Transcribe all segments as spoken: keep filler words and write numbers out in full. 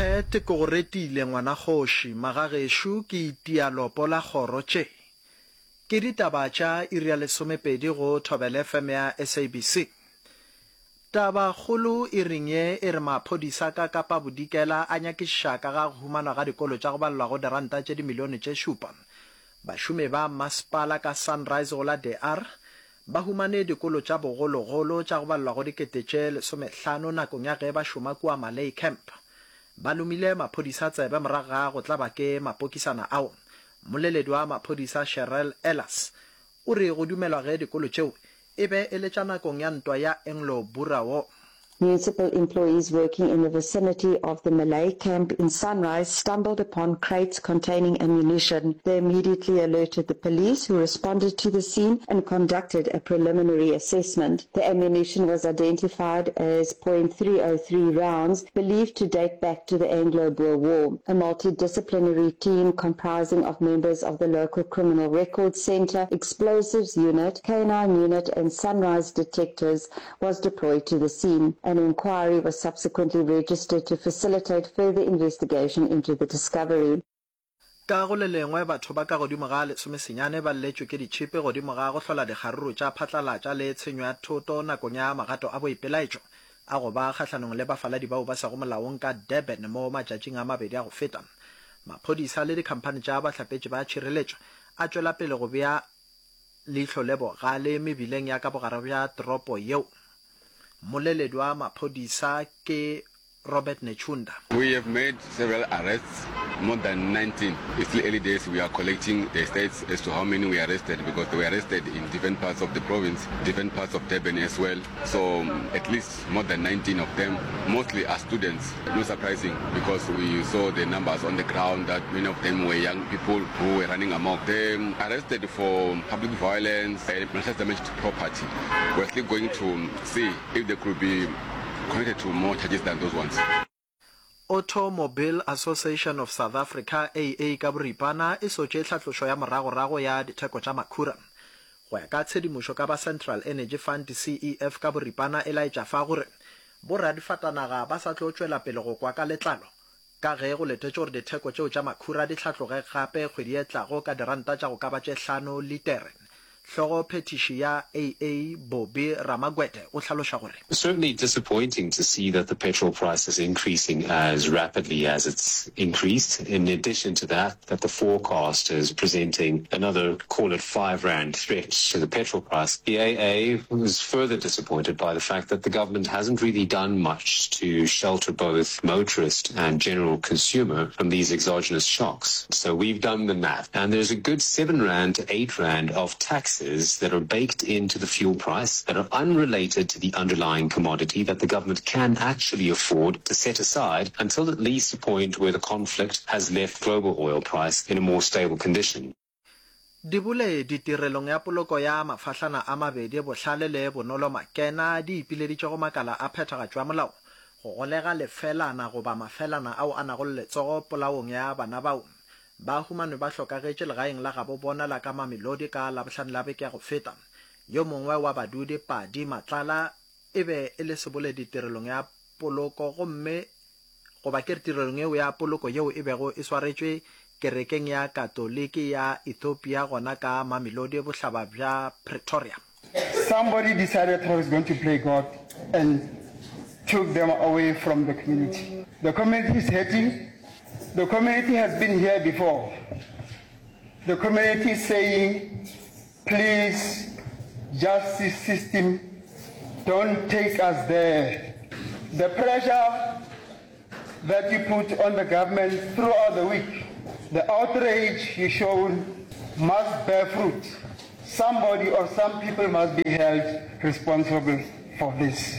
Kgethe ko go retile ngwana kgoši magagesho ke itialopo la kgoro tše. Ke ditaba tša iri ya lesomepedi go Thobela F M ya S A B C. Taba kgolo e reng ye e re maphodisa ka Kapa Bodikela a nyakiša ka ga go humanwa ga dikolo tša go balelwa go diranta tše dimilione tše šupa. Bašomi ba masepala ka Sunrise go la D R ba humane dikolo tša bogologolo tša go balelwa go dikete tše lesomehlano nakong ya ge ba šoma kua Malay Camp. Ba lomile maphodisa tsebe moraga go tla ba ke mapokisana ao. Moleledi wa maphodisa Cheryl Ellis o re go dumelwa ge dikolo tšeo e be e le tša nakong ya ntwa ya Anglo Boer War. Municipal employees working in the vicinity of the Malay camp in Sunrise stumbled upon crates containing ammunition. They immediately alerted the police, who responded to the scene and conducted a preliminary assessment. The ammunition was identified as point three oh three rounds, believed to date back to the Anglo-Boer War. A multidisciplinary team comprising of members of the local Criminal Records Centre, Explosives Unit, K nine Unit and Sunrise detectives was deployed to the scene. An inquiry was subsequently registered to facilitate further investigation into the discovery. Ka go le lengwe batho ba ka godimo ga lesomesenyane ba lletšwe ke ditšhipe godimo ga go hlola dikgaruru tša phatlalatša le tshenyo ya thoto nakong ya magato a boipelaetšo a go ba kgahlanong le bafaladi bao ba sa go molaong ka Durban mo matšatšing a mabedi a go feta. Maphodisa le dikhamphane tša bahlapetši ba tšhireletšo a tšwela pele go bea leihlo le bogale mebileng ya ka bogare bja toropo yeo. Moleledi wa maphodisa ke Robert Nechunda. We have made several arrests, more than nineteen. It's still early days. We are collecting the stats as to how many we arrested, because they were arrested in different parts of the province, different parts of Durban as well. So um, at least more than nineteen of them, mostly are students. No surprising, because we saw the numbers on the ground that many of them were young people who were running amok. They um, arrested for public violence and malicious damage to property. We're still going to see if there could be connected to more charges than those ones. Automobile Association of South Africa A A ka boripana e sotše tlhatlošo ya moragorago ya ditheko tša makhura. Go ya ka tshedimošo ka ba Central Energy Fund C E F ka boripana e laetša fa gore boradifatanaga ba sa tlo tšwela pele go kwa ka letlalo ka ge go letetše gore ditheko tšeo tša makhura di tlhatloge gape kgwedi e tlago ka diranta tša go ka ba tše hlano litere. Hlogo petiši ya A A Bobby Ramagwete o tlhaloša gore It's certainly disappointing to see that the petrol price is increasing as rapidly as it's increased. In addition to that, that the forecast is presenting another, call it five rand threat to the petrol price. The A A was further disappointed by the fact that the government hasn't really done much to shelter both motorist and general consumer from these exogenous shocks. So we've done the math, and there's a good seven rand to eight rand of tax that are baked into the fuel price that are unrelated to the underlying commodity that the government can actually afford to set aside until at least the point where the conflict has left global oil price in a more stable condition. Dibule ditirelong ya poloko ya mafahlana a mabedi bohlale le bonolo makena di ipileditše go makala a phethagatšo ya molao go golega lefelana goba mafelana ao a nago letsogo polaong ya bana bao ba humanwe ba hlokagetše legaeng la gabo bona la ka Mamelodi ka labohlano la beke ya go feta. Yo mongwe wa badudi Padi Matlala e be e le seboledi tirelong ya poloko gomme goba ke tirelong eo ya poloko yeo e bego e swaretšwe kerekeng ya katoliki ya Ethiopia gona ka Mamelodi bohlaba bja Pretoria. Somebody decided he was going to play God and took them away from the community. The community is hurting. The community has been here before. The community is saying, please, justice system, don't take us there. The pressure that you put on the government throughout the week, the outrage you shown must bear fruit. Somebody or some people must be held responsible for this.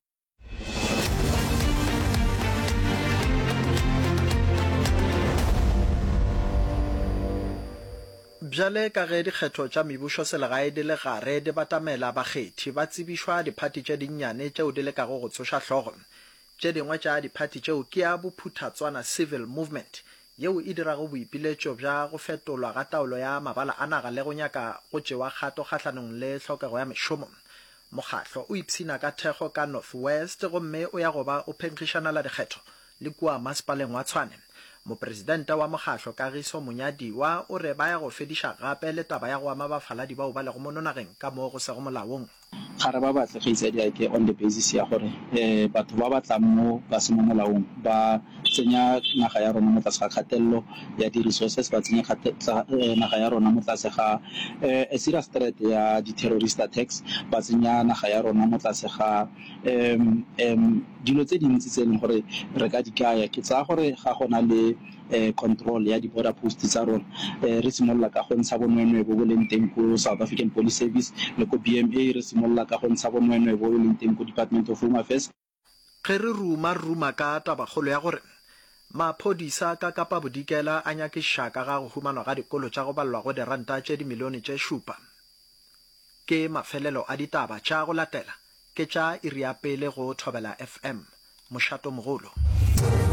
Bjale ka ge dikgetho tša mebušo selegae di le gare di batamela bakgethi ba tsebišwa diphati tše dinnyane tšeo di lekago go tsoša hlogo. Tše dingwe tša diphati tšeo ke ya bophuthatswana Civil Movement yeo e dirago boipiletšo bja go fetolwa ga taolo ya mabala a naga le go nyaka go tšewa kgato kgahlanong le hlokego ya mešomo. Mokgatlo o ipshina ka thekgo ka North West gomme o ya go ba o phenkgišana la dikgetho le kua masepaleng wa Tshwane. Mopresidente wa Mokgatlo Kagiso Monyadiwa o re ba ya go fediša gape le taba ya go ama bafaladi bao ba lego mo nonageng ka moo go sego molaong. Ga re ba batle go itse diake on the basis ya gore eh batho ba batlang mo ba se mo molaong ba tsenya naga ya rona mo tlase ga kgatelelo ya di resources, ba tsenya naga ya rona mo tlase ga eh a serious threat ya di terrorist attacks, ba tsenya naga ya rona mo tlase ga em em dilo tse dintsi tse leng gore re ka di kaya ke tsa gore ga gona le eh control ya di border posts tsa rona eh re simolla ka go ntsha bonwenwe bo bo leng teng ko South African Police Service le ko B M A, re simolla ka go ntsha bonwenwe bo bo leng teng ko Department of Home Affairs. Ge re ruma ruma ka tabagolo ya gore maphodisa ka Kapa Bodikela a nyakiša ka ga go humanwa ga dikolo tša go balwa go diranta tše dimilione tše šupa. Ke mafelelo a ditaba tša go latela ke tša iri ya pele go Thobela F M, Mošato Mogolo.